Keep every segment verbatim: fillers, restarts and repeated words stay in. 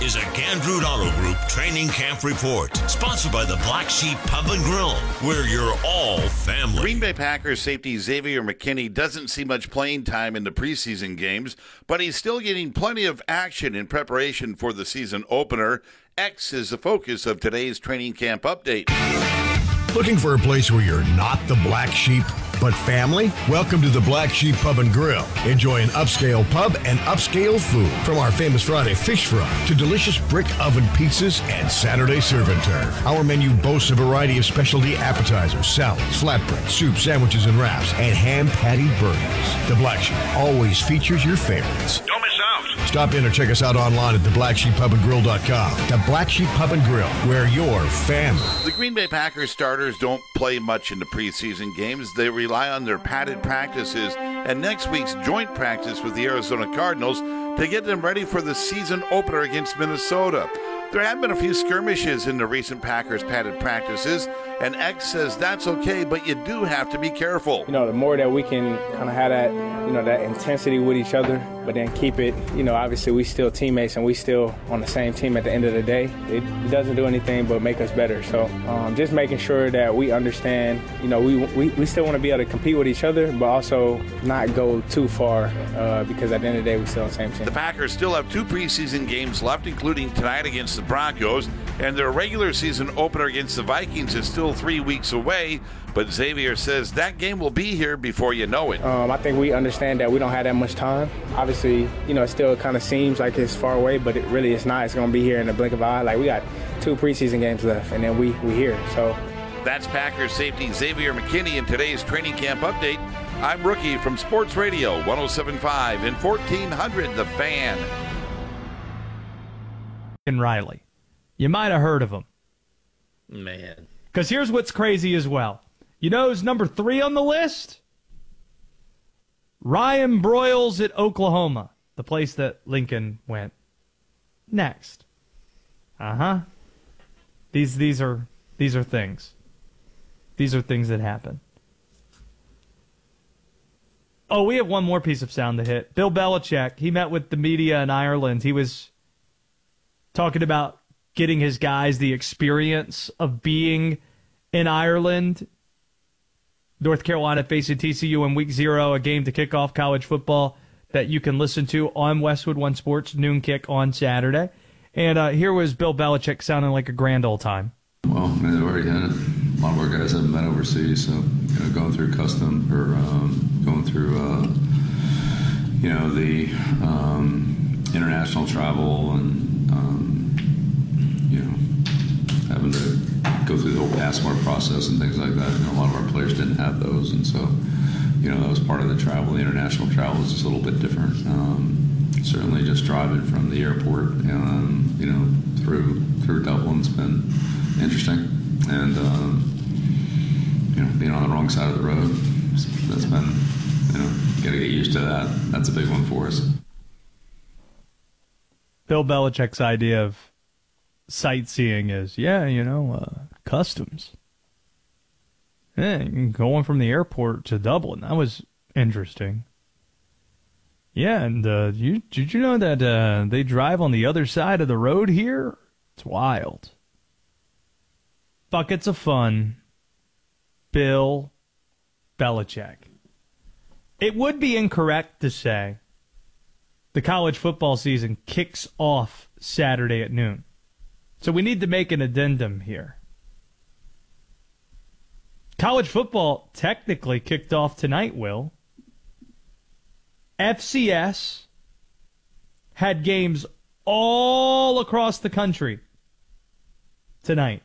is a Gandrud Auto Group Training Camp Report, sponsored by the Black Sheep Pub and Grill, where you're all family. Green Bay Packers safety Xavier McKinney doesn't see much playing time in the preseason games, but he's still getting plenty of action in preparation for the season opener. X is the focus of today's training camp update. Looking for a place where you're not the black sheep, but family? Welcome to the Black Sheep Pub and Grill. Enjoy an upscale pub and upscale food. From our famous Friday fish fry to delicious brick oven pizzas and Saturday serve and turf. Our menu boasts a variety of specialty appetizers, salads, flatbread, soup, sandwiches, and wraps, and ham patty burgers. The Black Sheep always features your favorites. Don't miss out. Stop in or check us out online at the black sheep pub and grill dot com. The Black Sheep Pub and Grill, where you're family. The Green Bay Packers starters don't play much in the preseason games. They rely on their padded practices and next week's joint practice with the Arizona Cardinals to get them ready for the season opener against Minnesota. There have been a few skirmishes in the recent Packers padded practices, and X says that's okay, but you do have to be careful. You know, the more that we can kind of have that, you know, that intensity with each other, but then keep it, you know, obviously we still teammates and we still on the same team at the end of the day. It, it doesn't do anything but make us better. So um, just making sure that we understand, you know, we, we, we still want to be able to compete with each other, but also not go too far uh, because at the end of the day, we still on the same team. The Packers still have two preseason games left, including tonight against the Broncos, and their regular season opener against the Vikings is still three weeks away, but Xavier says that game will be here before you know it. Um, I think we understand that we don't have that much time. Obviously, you know, it still kind of seems like it's far away, but it really is not. It's going to be here in the blink of an eye. Like, we got two preseason games left, and then we we here. So that's Packers safety Xavier McKinney in today's training camp update. I'm Rookie from Sports Radio one oh seven point five and fourteen hundred The Fan. And Riley. You might have heard of him. Man. Because here's what's crazy as well. You know who's number three on the list? Ryan Broyles at Oklahoma, the place that Lincoln went next. Uh-huh. These these are these are things. These are things that happen. Oh, we have one more piece of sound to hit. Bill Belichick, he met with the media in Ireland. He was talking about getting his guys the experience of being in Ireland. North Carolina facing T C U in week zero, a game to kick off college football that you can listen to on Westwood One Sports, noon kick on Saturday. And uh, here was Bill Belichick sounding like a grand old time. Well, I mean, they've already had it. A lot of our guys haven't been overseas, so you know, going through custom or um, going through, uh, you know, the um, international travel and um, you know, having to go through the whole passport process and things like that. You know, a lot of our players didn't have those, and so, you know, that was part of the travel. The international travel is just a little bit different. Um, certainly, just driving from the airport, um, you know, through through Dublin's been interesting, and um, you know, being on the wrong side of the road, that's been, you know, got to get used to that. That's a big one for us. Bill Belichick's idea of sightseeing is, yeah, you know, uh, customs. Yeah, going from the airport to Dublin, that was interesting. Yeah, and uh, you, did you know that uh, they drive on the other side of the road here? It's wild. Buckets of fun. Bill Belichick. It would be incorrect to say the college football season kicks off Saturday at noon. So we need to make an addendum here. College football technically kicked off tonight, Will. F C S had games all across the country tonight.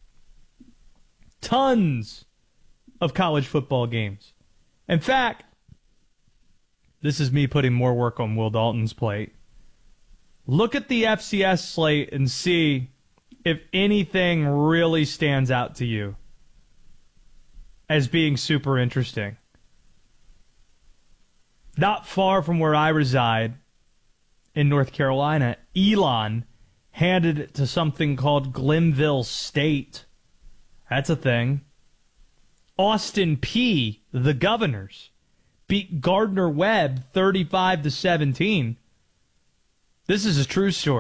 Tons of college football games. In fact, this is me putting more work on Will Dalton's plate. Look at the F C S slate and see if anything really stands out to you as being super interesting. Not far from where I reside in North Carolina, Elon handed it to something called Glenville State. That's a thing. Austin Peay, the Governors, beat Gardner-Webb thirty-five to seventeen. This is a true story.